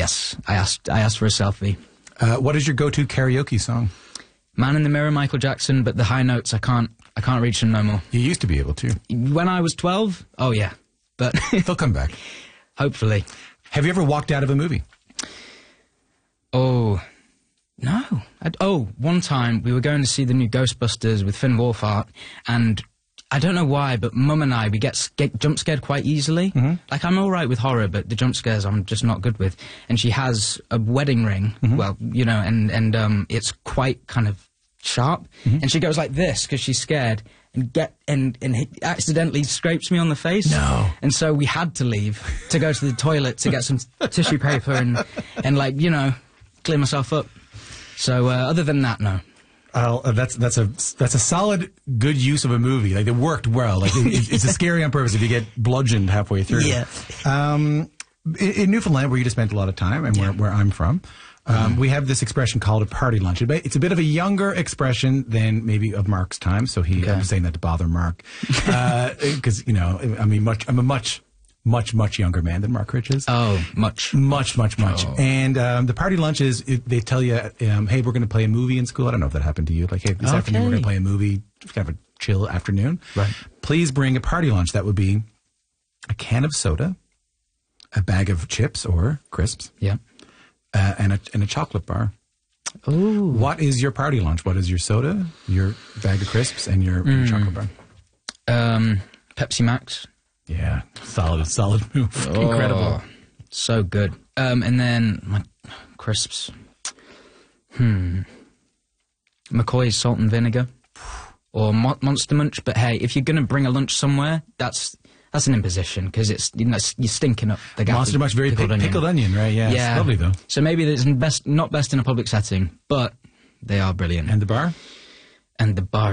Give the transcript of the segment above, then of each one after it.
Yes, I asked for a selfie. What is your go-to karaoke song? Man in the Mirror, Michael Jackson, but the high notes, I can't reach them no more. You used to be able to. When I was 12, oh yeah, but They'll come back. Hopefully. Have you ever walked out of a movie? Oh, no. One time we were going to see the new Ghostbusters with Finn Wolfhard, and I don't know why, but Mum and I, we get jump scared quite easily. Mm-hmm. Like, I'm all right with horror, but the jump scares I'm just not good with. And she has a wedding ring, well, you know, and it's quite kind of sharp. And she goes like this because she's scared and he accidentally scrapes me on the face. No. And so we had to leave to go to the toilet to get some tissue paper and like, you know, clear myself up. So other than that, no. That's a solid, good use of a movie. Like, it worked well. Like, it's a scary on purpose if you get bludgeoned halfway through. Yeah. In Newfoundland, where you just spent a lot of time, and where I'm from, we have this expression called a party lunch. It's a bit of a younger expression than maybe of Mark's time. So I'm saying that to bother Mark, because you know, I mean, I'm a much younger man than Mark Rich is. Oh, much. Oh. And the party lunch is, they tell you, hey, we're going to play a movie in school. I don't know if that happened to you. Like, hey, this afternoon we're going to play a movie, just kind of a chill afternoon. Right. Please bring a party lunch. That would be a can of soda, a bag of chips or crisps, and a chocolate bar. Ooh. What is your party lunch? What is your soda, your bag of crisps, and your chocolate bar? Pepsi Max. Yeah, solid move. Oh, incredible. So good. And then my crisps. McCoy's salt and vinegar. Or Monster Munch. But hey, if you're going to bring a lunch somewhere, that's an imposition, because it's, you know, you're stinking up the gap. Monster Munch, very pickled onion, right? Yeah, it's lovely though. So maybe it's not best in a public setting, but they are brilliant. And the bar? And the bar,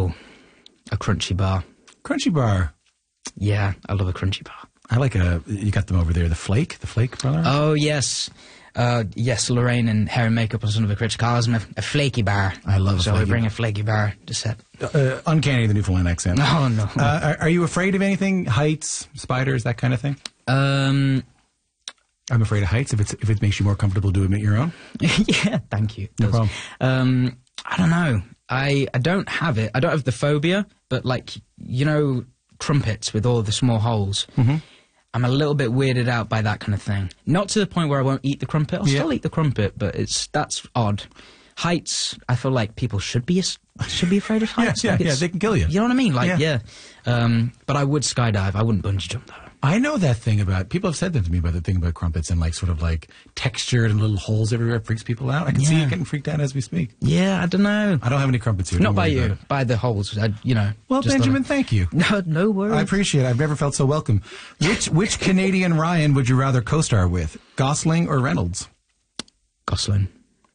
a crunchy bar. Crunchy bar. Yeah, I love a crunchy bar. I like you got them over there, the flake brother? Oh, yes. Yes, Lorraine and Hair and Makeup on Son of a Critch calls them a flaky bar. I love it. So we bring a flaky bar to set. Uncanny, the Newfoundland accent. Oh, no. Are you afraid of anything? Heights, spiders, that kind of thing? I'm afraid of heights, if it makes you more comfortable doing it your own. Yeah, thank you. No problem. I don't know. I don't have it. I don't have the phobia, but like, you know, trumpets with all the small holes. I'm a little bit weirded out by that kind of thing. Not to the point where I won't eat the crumpet. I'll still eat the crumpet, but that's odd. Heights, I feel like people should be afraid of heights. Yeah, they can kill you. You know what I mean? Like, but I would skydive. I wouldn't bungee jump though. I know that thing about, people have said that to me about the thing about crumpets and like sort of like textured and little holes everywhere. It freaks people out. I can see you getting freaked out as we speak. Yeah, I don't know. I don't have any crumpets here. Not by you, by the holes. You know. Well, Benjamin, thank you. No worries. I appreciate it. I've never felt so welcome. Which Canadian Ryan would you rather co-star with, Gosling or Reynolds? Gosling.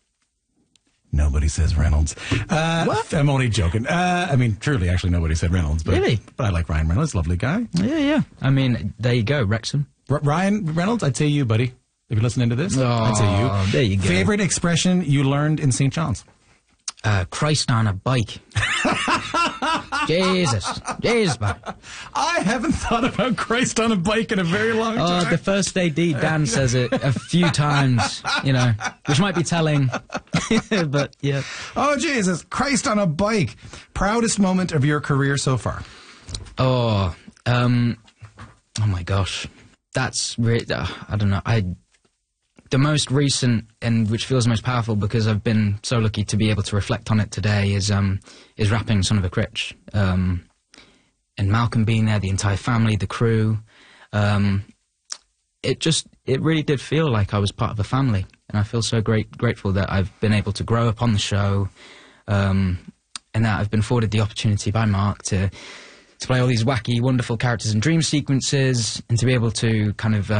Nobody says Reynolds. What? I'm only joking. I mean, truly, actually, nobody said Reynolds. But, really? But I like Ryan Reynolds. Lovely guy. Yeah. I mean, there you go, Wrexham. Ryan Reynolds, I'd say you, buddy. If you're listening to this, I'd say you. There you go. Favorite expression you learned in St. John's? Christ on a bike. Jesus, man. I haven't thought about Christ on a bike in a very long time. Oh, the first AD, Dan, says it a few times, you know, which might be telling, but yeah. Oh, Jesus, Christ on a bike. Proudest moment of your career so far? Oh my gosh. That's really, I don't know. The most recent, and which feels most powerful because I've been so lucky to be able to reflect on it today, is rapping Son of a Critch. And Malcolm being there, the entire family, the crew. It really did feel like I was part of a family. And I feel so grateful that I've been able to grow up on the show, and that I've been afforded the opportunity by Mark to play all these wacky, wonderful characters and dream sequences, and to be able to kind of...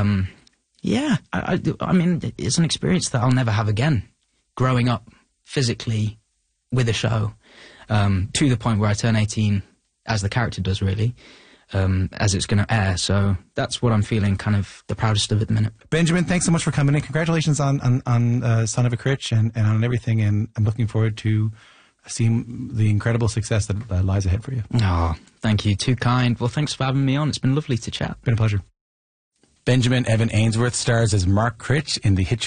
I mean, it's an experience that I'll never have again. Growing up physically with a show, to the point where I turn 18, as the character does, really, as it's going to air. So that's what I'm feeling kind of the proudest of at the minute. Benjamin, thanks so much for coming in. Congratulations on Son of a Critch and on everything. And I'm looking forward to seeing the incredible success that lies ahead for you. Oh, thank you. Too kind. Well, thanks for having me on. It's been lovely to chat. Been a pleasure. Benjamin Evan Ainsworth stars as Mark Critch in the hit